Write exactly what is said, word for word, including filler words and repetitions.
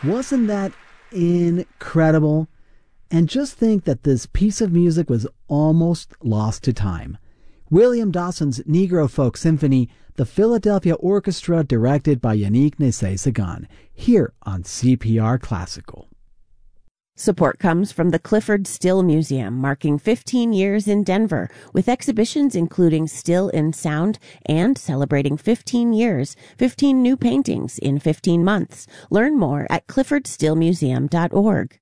Wasn't that incredible? And just think that this piece of music was almost lost to time. William Dawson's Negro Folk Symphony, the Philadelphia Orchestra, directed by Yannick Nézet-Séguin, here on C P R Classical. Support comes from the Clifford Still Museum, marking fifteen years in Denver, with exhibitions including Still in Sound and celebrating fifteen years, fifteen new paintings in fifteen months. Learn more at clifford still museum dot org.